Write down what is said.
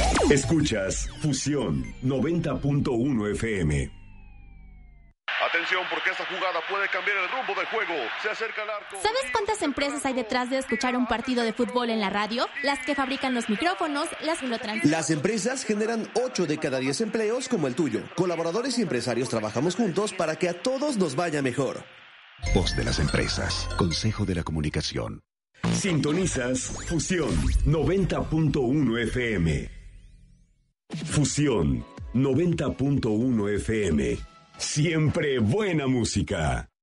Escuchas Fusión 90.1 FM. Atención, porque esta jugada puede cambiar el rumbo del juego. Se acerca al arco. ¿Sabes cuántas empresas hay detrás de escuchar un partido de fútbol en la radio? Las que fabrican los micrófonos, las que lo transmiten. Las empresas generan 8 de cada 10 empleos como el tuyo. Colaboradores y empresarios trabajamos juntos para que a todos nos vaya mejor. Voz de las empresas. Consejo de la Comunicación. Sintonizas Fusión 90.1 FM. Fusión 90.1 FM. Siempre buena música.